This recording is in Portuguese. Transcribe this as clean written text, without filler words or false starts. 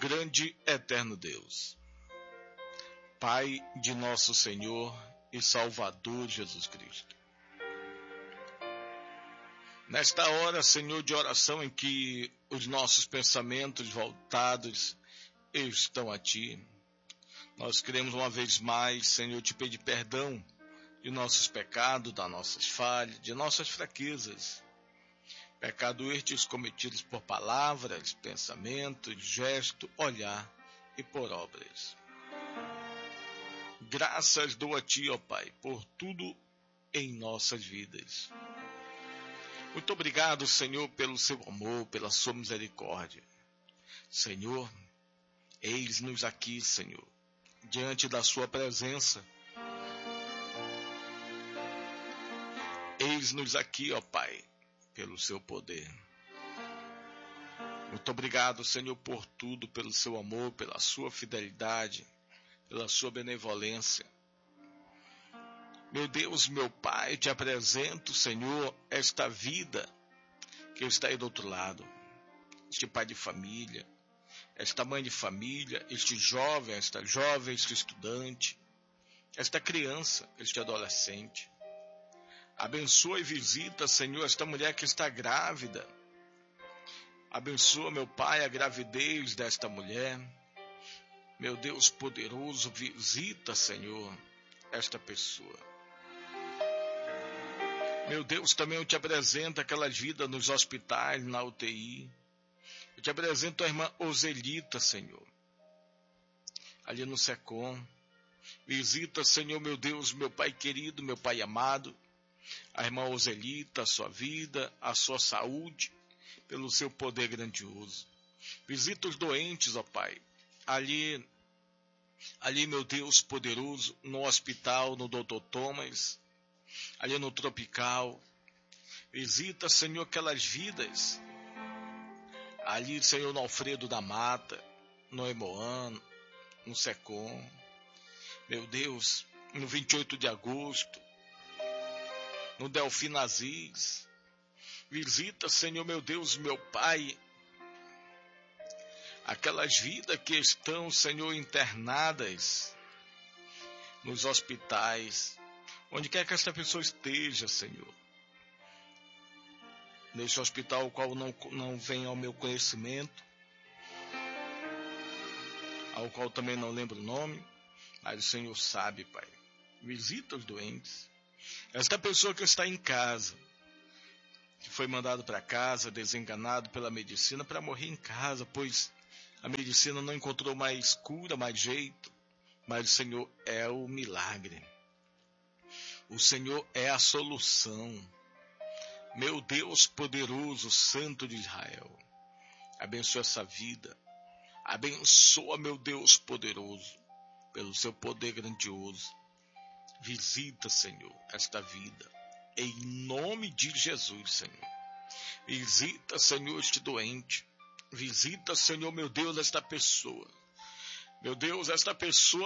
Grande eterno Deus, Pai de nosso Senhor e Salvador Jesus Cristo. Nesta hora, Senhor, de oração em que os nossos pensamentos voltados estão a Ti, nós queremos uma vez mais, Senhor, te pedir perdão de nossos pecados, das nossas falhas, de nossas fraquezas. Pecados estes cometidos por palavras, pensamentos, gesto, olhar e por obras. Graças dou a Ti, ó Pai, por tudo em nossas vidas. Muito obrigado, Senhor, pelo Seu amor, pela Sua misericórdia. Senhor, eis-nos aqui, Senhor, diante da Sua presença. Eis-nos aqui, ó Pai, pelo Seu poder. Muito obrigado, Senhor, por tudo, pelo Seu amor, pela Sua fidelidade, pela Sua benevolência. Meu Deus, meu Pai, te apresento, Senhor, esta vida que está aí do outro lado. Este pai de família, esta mãe de família, este jovem, esta jovem, este estudante, esta criança, este adolescente. Abençoa e visita, Senhor, esta mulher que está grávida. Abençoa, meu Pai, a gravidez desta mulher. Meu Deus poderoso, visita, Senhor, esta pessoa. Meu Deus, também eu te apresento aquelas vidas nos hospitais, na UTI. Eu te apresento a irmã Oselita, Senhor, ali no SECOM. Visita, Senhor, meu Deus, meu Pai querido, meu Pai amado, a irmã Oselita, a sua vida, a sua saúde, pelo seu poder grandioso. Visita os doentes, ó Pai, ali, meu Deus poderoso, no hospital, no Dr. Thomas, ali no Tropical. Visita, Senhor, aquelas vidas, ali, Senhor, no Alfredo da Mata, no Emoano, no SECOM. Meu Deus, no 28 de agosto, no Delfim Aziz. Visita, Senhor, meu Deus, meu Pai, aquelas vidas que estão, Senhor, internadas nos hospitais, onde quer que esta pessoa esteja, Senhor. Neste hospital, o qual não vem ao meu conhecimento, ao qual também não lembro o nome, mas o Senhor sabe, Pai. Visita os doentes. Esta pessoa que está em casa, que foi mandado para casa, desenganado pela medicina, para morrer em casa, pois a medicina não encontrou mais cura, mais jeito, mas o Senhor é o milagre. O Senhor é a solução. Meu Deus poderoso, Santo de Israel, abençoa essa vida. Abençoa, meu Deus poderoso, pelo seu poder grandioso. Visita, Senhor, esta vida, em nome de Jesus, Senhor. Visita, Senhor, este doente. Visita, Senhor, meu Deus, esta pessoa. Meu Deus, esta pessoa